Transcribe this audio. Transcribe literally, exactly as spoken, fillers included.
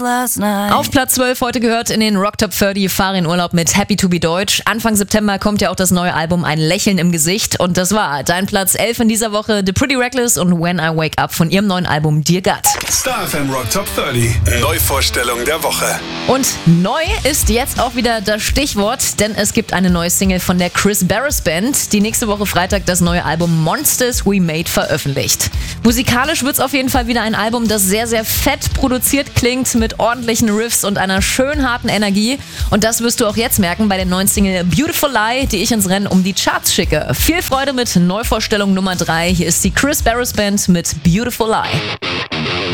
Auf Platz zwölf heute gehört in den Rock Top dreißig Farin Urlaub mit Happy to be Deutsch. Anfang September kommt ja auch das neue Album Ein Lächeln im Gesicht und das war dein Platz elf in dieser Woche. The Pretty Reckless und When I Wake Up von ihrem neuen Album Dear God. Star F M Rock Top dreißig. Neuvorstellung der Woche. Und neu ist jetzt auch wieder das Stichwort, denn es gibt eine neue Single von der Chris Barris Band, die nächste Woche Freitag das neue Album Monsters We Made veröffentlicht. Musikalisch wird es auf jeden Fall wieder ein Album, das sehr, sehr fett produziert klingt, mit ordentlichen Riffs und einer schön harten Energie. Und das wirst du auch jetzt merken bei der neuen Single Beautiful Lie, die ich ins Rennen um die Charts schicke. Viel Freude mit Neuvorstellung Nummer drei. Hier ist die Chris Barris Band mit Beautiful Lie.